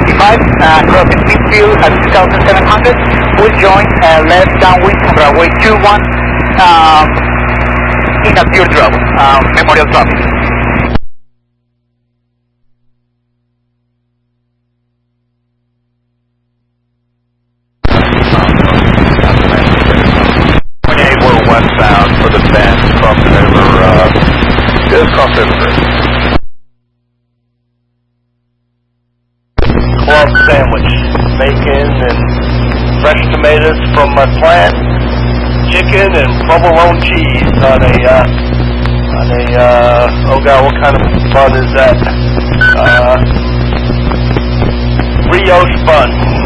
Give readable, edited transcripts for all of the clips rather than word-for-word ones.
25, crossing midfield at 2700, will join left downwind from runway 21 in a pure drop, Memorial traffic. We're westbound for the bend, crossing over, just cross over bridge. Club sandwich, bacon and fresh tomatoes from my plant, chicken and provolone cheese on a oh god, what kind of bun is that? Brioche bun.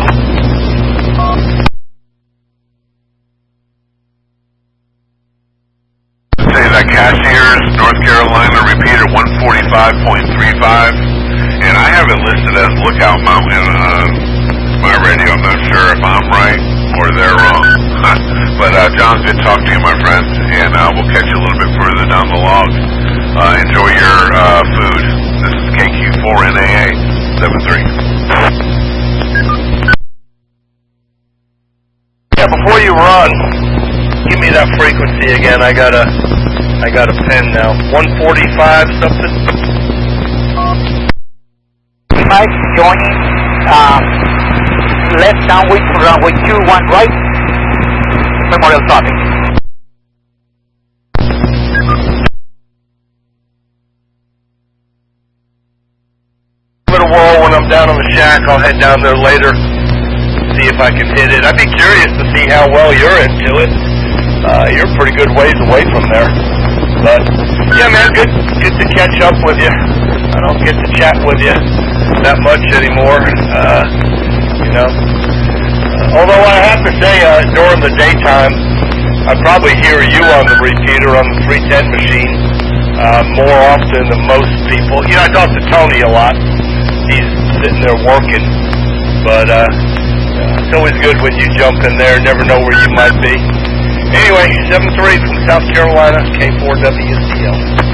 Say that Cashiers, North Carolina, repeater 145.35, and I have it listed as Lookout Mountain on my radio. I'm not sure if I'm right or they're wrong. But John, good talking to you, my friend, and we'll catch you a little bit further down the log. Enjoy your food. This is KQ4NAA 73. Yeah, before you run, give me that frequency again. I got a pen now. 145 something. 5, joining left downwind from runway 21 right, Memorial traffic. Give it a whirl when I'm down on the shack. I'll head down there later, see if I can hit it. I'd be curious to see how well you're into it. You're a pretty good ways away from there. But, yeah, man, good to catch up with you. I don't get to chat with you that much anymore, you know. Although I have to say, during the daytime, I probably hear you on the repeater on the 310 machine more often than most people. You know, I talk to Tony a lot. He's sitting there working. But it's always good when you jump in there. Never know where you might be. Anyway, 7-3 from South Carolina, K4WCL.